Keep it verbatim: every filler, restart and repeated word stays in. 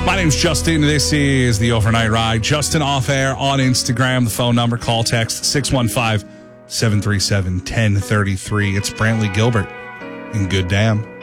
My name's Justin. This is the Overnight Ride. Justin off air on Instagram. The phone number, call text six one five, seven three seven, one zero three three. It's Brantley Gilbert and Good Damn.